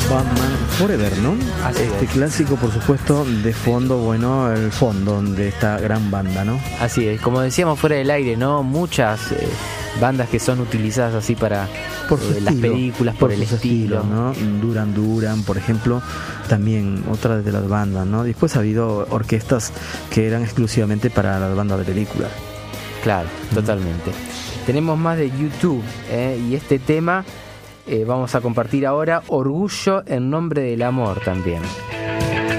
Batman Forever, ¿no? Así este es. clásico, por supuesto, de fondo, bueno, el fondo de esta gran banda, ¿no? Así es, como decíamos fuera del aire, ¿no? Muchas bandas que son utilizadas así para Por su las estilo, películas, por el su estilo, ¿no? Duran, por ejemplo, también otra de las bandas, ¿no? Después ha habido orquestas que eran exclusivamente para las bandas de películas. Claro, totalmente. Tenemos más de YouTube, y este tema vamos a compartir ahora, Orgullo en nombre del amor también.